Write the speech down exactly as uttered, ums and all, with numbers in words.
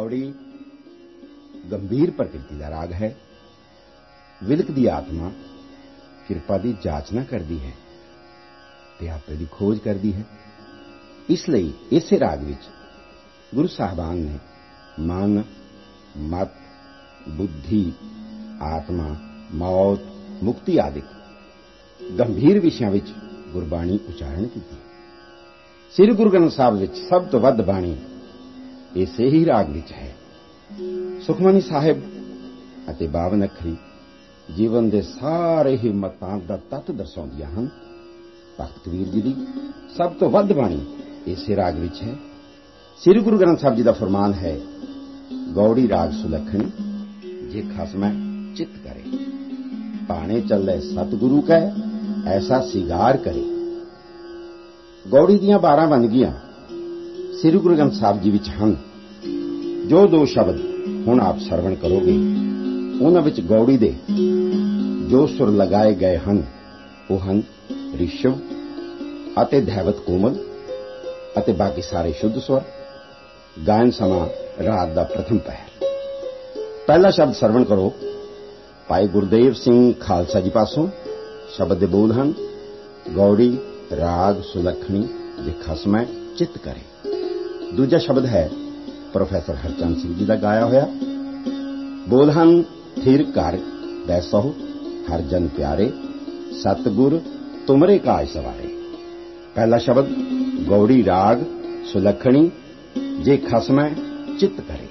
गौड़ी गंभीर प्रकृति का राग है। विलकदी आत्मा किरपा की जाचना करती है ते आपे की खोज करती है। इसलिए इसे राग विच गुरु साहबान ने मन, मत, बुद्धि, आत्मा, मौत, मुक्ति आदि गंभीर विषयों विच गुरबाणी उच्चारण की। श्री गुरु ग्रंथ साहब विच सब तो वध बाणी इसे ही राग विच है। सुखमनी साहिब अते बावन अखरी जीवन के सारे ही मतां दा तत्त दर्शाउंदियां हन। भगत कबीर जी की सब तो वध बाणी इसे राग विच है। श्री गुरु ग्रंथ साहब जी का फरमान है, गौड़ी राग सुलखनी जे खसमै चित करे, पाने चले सतगुरु कै ऐसा सिगार करे। गौड़ी दियां बारह वंदगियां श्री गुरु ग्रंथ साहब जी विच हन। जो दो शब्द हुण आप सरवण करोगे उन्हां विच गौड़ी दे जो सुर लगाए गए हन वो हन ऋषभ अते धैवत कोमल अते बाकी सारे शुद्ध स्वर। गायन समा रात का प्रथम पहर। पहला शब्द सरवण करो भाई गुरदेव सिंह खालसा जी पासों। शब्द दे बोल हन, गौड़ी राग सुलखनी जे खसमै चित करे। दूजा शब्द है प्रोफैसर हरचंद सिंह जी का गाया होया। बोल हन, थिर कर बैसो हर जन प्यारे, सतगुर तुमरे काज सवारे। पहला शब्द गौड़ी राग सुलखनी जे खसमै चित करे।